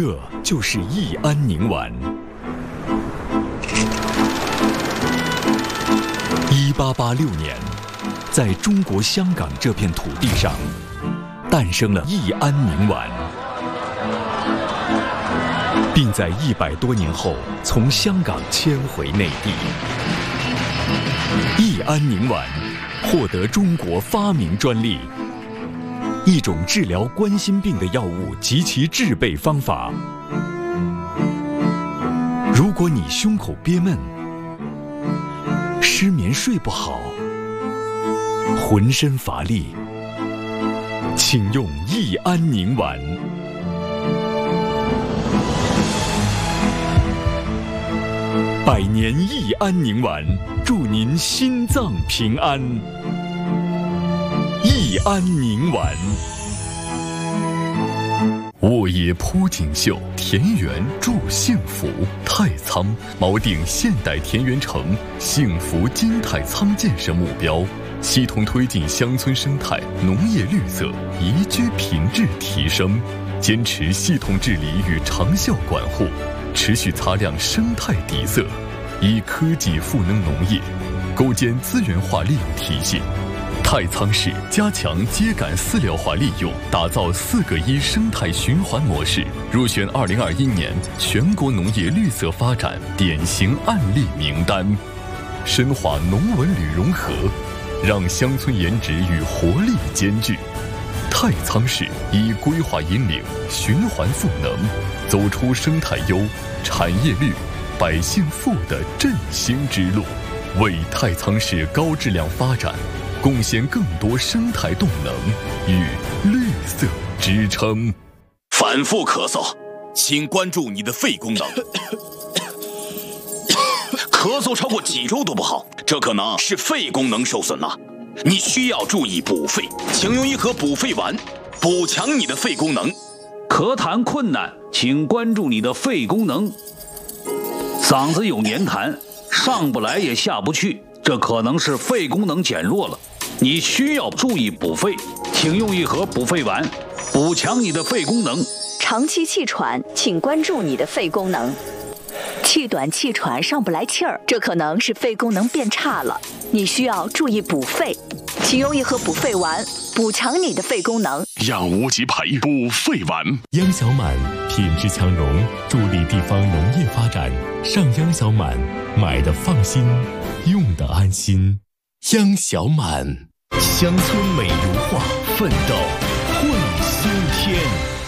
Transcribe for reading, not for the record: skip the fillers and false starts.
这就是益安宁丸。1886年，在中国香港这片土地上，诞生了益安宁丸，并在100多年后从香港迁回内地。益安宁丸获得中国发明专利，一种治疗冠心病的药物及其制备方法。如果你胸口憋闷、失眠睡不好、浑身乏力，请用益安宁丸。100年益安宁丸，祝您心脏平安。益安宁丸。沃野铺锦绣，田园助幸福。太仓锚定现代田园城幸福金太仓建设目标，系统推进乡村生态农业绿色宜居品质提升，坚持系统治理与长效管护，持续擦亮生态底色，以科技赋能农业，构建资源化利用体系。太仓市加强秸秆饲料化利用，打造4个1生态循环模式，入选2021年全国农业绿色发展典型案例名单。深化农文旅融合，让乡村颜值与活力兼具。太仓市以规划引领循环赋能，走出生态优、产业绿、百姓富的振兴之路，为太仓市高质量发展贡献更多生态动能与绿色支撑。 反复咳嗽，请关注你的肺功能。咳嗽超过几周都不好，这可能是肺功能受损了。你需要注意补肺，请用一盒补肺丸，补强你的肺功能。 咳痰困难，请关注你的肺功能。嗓子有黏痰，上不来也下不去，这可能是肺功能减弱了。你需要注意补肺，请用一盒补肺丸，补强你的肺功能。 长期气喘，请关注你的肺功能。气短气喘上不来气儿，这可能是肺功能变差了，你需要注意补肺，请用一盒补肺丸，补强你的肺功能。 让无极培补肺丸。 央小满品质强融，助力地方农业发展。上央小满，买的放心，用的安心。央小满，乡村美如画，奋斗会苏天。